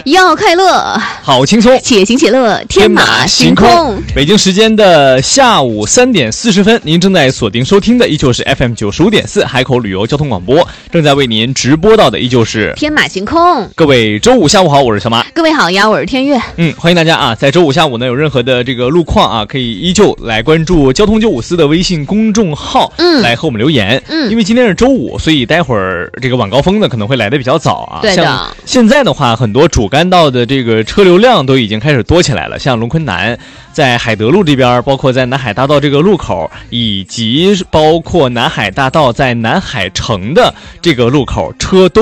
要快乐， 好轻松， 且行且乐，天马行空。 北京时间的下午3点40分，您正在锁定收听的依旧是 FM 95.4海口旅游交通广播，正在为您直播到的依旧是天马行空。 各位周五下午好，我是小马。 各位好呀，我是天悦。 欢迎大家啊，在周五下午呢有任何的这个路况啊，可以依旧来关注交通954的微信公众号，来和我们留言。因为今天是周五，所以待会儿这个晚高峰呢可能会来的比较早啊。 对的。 像现在的话，很多主干道的这个车流量都已经开始多起来了，像龙昆南在海德路这边，包括在南海大道这个路口，以及包括南海大道在南海城的这个路口，车都